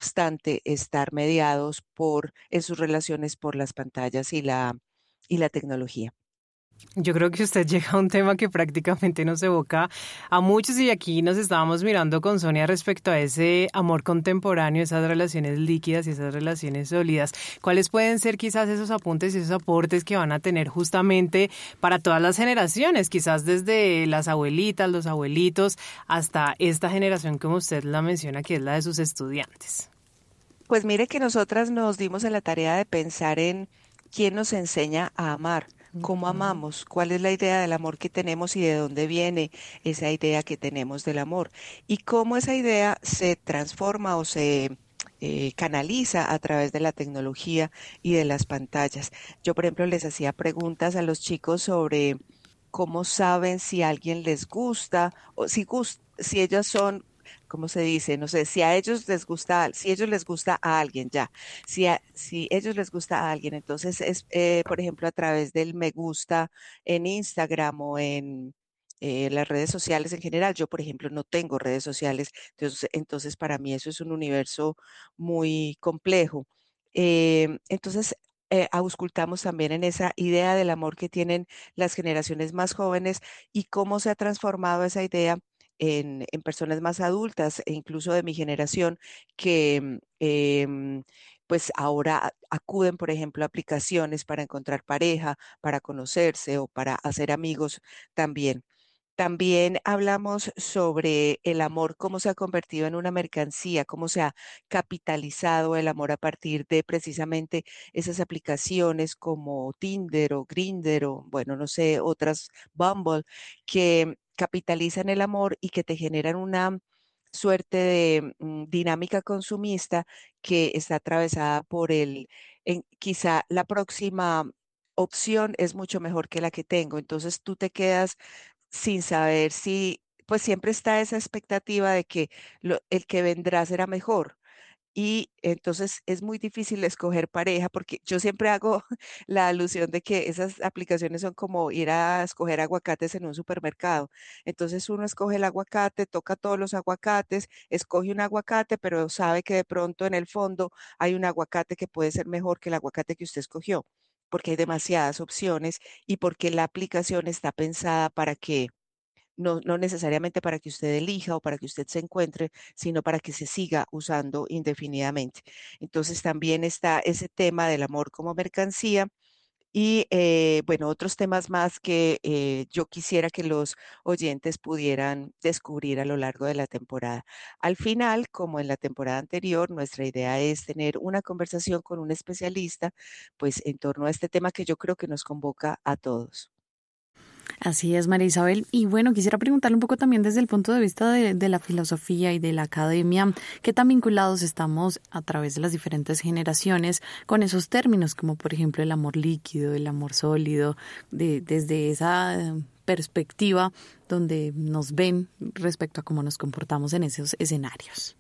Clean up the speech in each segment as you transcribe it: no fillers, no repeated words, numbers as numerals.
obstante estar mediados en sus relaciones por las pantallas y la tecnología. Yo creo que usted llega a un tema que prácticamente nos evoca a muchos y aquí nos estábamos mirando con Sonia respecto a ese amor contemporáneo, esas relaciones líquidas y esas relaciones sólidas. ¿Cuáles pueden ser quizás esos apuntes y esos aportes que van a tener justamente para todas las generaciones? Quizás desde las abuelitas, los abuelitos, hasta esta generación como usted la menciona, que es la de sus estudiantes. Pues mire que nosotras nos dimos a la tarea de pensar en quién nos enseña a amar, cómo Ujú. amamos, cuál es la idea del amor que tenemos y de dónde viene esa idea que tenemos del amor y cómo esa idea se transforma o se canaliza a través de la tecnología y de las pantallas. Yo, por ejemplo, les hacía preguntas a los chicos sobre cómo saben si a alguien les gusta o si ellas son, ¿cómo se dice? No sé, si a ellos les gusta, si ellos les gusta a alguien, ya. Si ellos les gusta a alguien, entonces es, por ejemplo, a través del me gusta en Instagram o en las redes sociales en general. Yo, por ejemplo, no tengo redes sociales, entonces para mí eso es un universo muy complejo. Entonces, auscultamos también en esa idea del amor que tienen las generaciones más jóvenes y cómo se ha transformado esa idea en personas más adultas e incluso de mi generación que pues ahora acuden, por ejemplo, a aplicaciones para encontrar pareja, para conocerse o para hacer amigos también. También hablamos sobre el amor, cómo se ha convertido en una mercancía, cómo se ha capitalizado el amor a partir de precisamente esas aplicaciones como Tinder o Grindr o, bueno, no sé, otras, Bumble, que capitalizan el amor y que te generan una suerte de dinámica consumista que está atravesada por quizá la próxima opción es mucho mejor que la que tengo. Entonces tú te quedas sin saber si, pues siempre está esa expectativa de que el que vendrá será mejor. Y entonces es muy difícil escoger pareja porque yo siempre hago la alusión de que esas aplicaciones son como ir a escoger aguacates en un supermercado. Entonces uno escoge el aguacate, toca todos los aguacates, escoge un aguacate, pero sabe que de pronto en el fondo hay un aguacate que puede ser mejor que el aguacate que usted escogió, porque hay demasiadas opciones y porque la aplicación está pensada para que no necesariamente para que usted elija o para que usted se encuentre, sino para que se siga usando indefinidamente. Entonces también está ese tema del amor como mercancía y bueno, otros temas más que yo quisiera que los oyentes pudieran descubrir a lo largo de la temporada. Al final, como en la temporada anterior, nuestra idea es tener una conversación con un especialista, pues en torno a este tema que yo creo que nos convoca a todos. Así es, María Isabel. Y bueno, quisiera preguntarle un poco también desde el punto de vista de la filosofía y de la academia, qué tan vinculados estamos a través de las diferentes generaciones con esos términos, como por ejemplo el amor líquido, el amor sólido, desde esa perspectiva donde nos ven respecto a cómo nos comportamos en esos escenarios.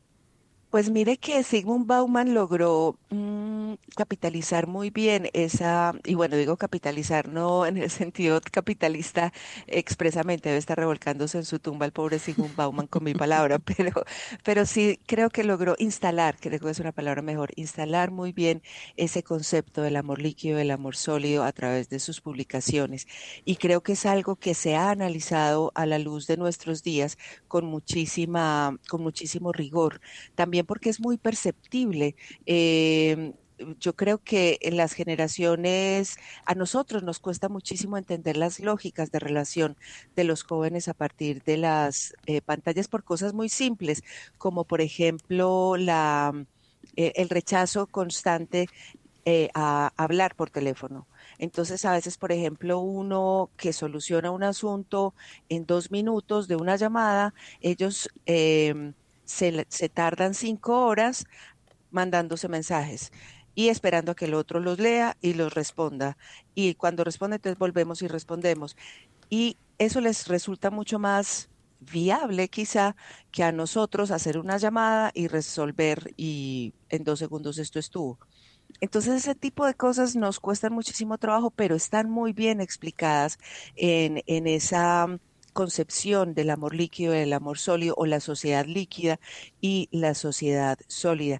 Pues mire que Sigmund Bauman logró capitalizar muy bien y bueno, digo capitalizar, no en el sentido capitalista expresamente, debe estar revolcándose en su tumba el pobre Sigmund Bauman con mi palabra, pero sí creo que logró instalar, creo que es una palabra mejor, instalar muy bien ese concepto del amor líquido, del amor sólido a través de sus publicaciones. Y creo que es algo que se ha analizado a la luz de nuestros días con muchísimo rigor también porque es muy perceptible. Yo creo que en las generaciones, a nosotros nos cuesta muchísimo entender las lógicas de relación de los jóvenes a partir de las pantallas por cosas muy simples, como por ejemplo el rechazo constante a hablar por teléfono. Entonces, a veces, por ejemplo, uno que soluciona un asunto en 2 minutos de una llamada, ellos se tardan 5 horas mandándose mensajes y esperando a que el otro los lea y los responda. Y cuando responde, entonces volvemos y respondemos. Y eso les resulta mucho más viable quizá que a nosotros hacer una llamada y resolver y en 2 segundos esto estuvo. Entonces ese tipo de cosas nos cuestan muchísimo trabajo, pero están muy bien explicadas en esa concepción del amor líquido, del amor sólido o la sociedad líquida y la sociedad sólida.